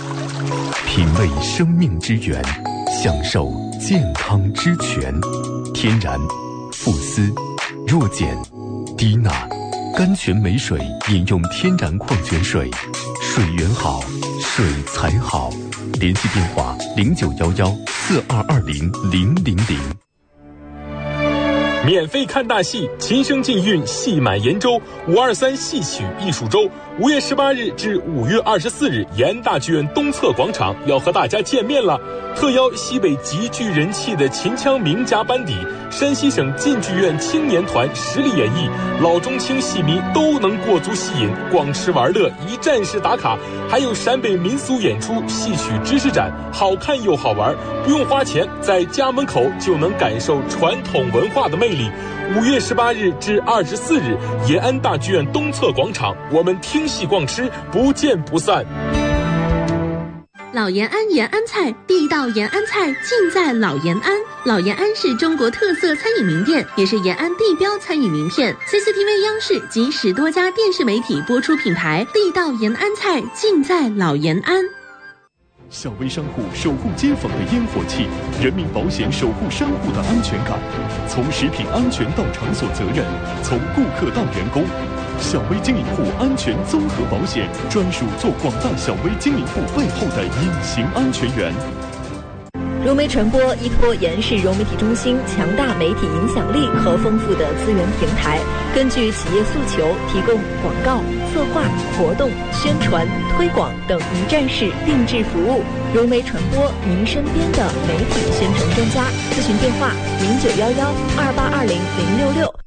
品味生命之源，享受健康之泉。天然、富斯、弱碱、低钠、甘泉美水，饮用天然矿泉水，水源好，水才好。联系电话0911422000。 免费看大戏，秦声禁韵戏满延州523戏曲艺术周，5月18日至5月24日，延安大剧院东侧广场要和大家见面了。特邀西北极具人气的秦腔名家班底，山西省晋剧院青年团实力演绎，老中青戏迷都能过足戏瘾，逛吃玩乐，一站式打卡。还有陕北民俗演出、戏曲知识展，好看又好玩，不用花钱，在家门口就能感受传统文化的魅力。5月18日至24日，延安大剧院东侧广场，我们听戏逛吃，不见不散。 老延安延安菜，地道延安菜尽在老延安。老延安是中国特色餐饮名店，也是延安地标餐饮名片。CCTV 央视及10多家电视媒体播出品牌，地道延安菜尽在老延安。 小微商户守护街坊的烟火气，人民保险守护商户的安全感。从食品安全到场所责任，从顾客到员工，小微经营户安全综合保险专属做广大小微经营户背后的隐形安全员。 融媒传播依托延市融媒体中心强大媒体影响力和丰富的资源平台，根据企业诉求提供广告、策划、活动、宣传、推广等一站式定制服务。融媒传播，您身边的媒体宣传专家。咨询电话：091128200066。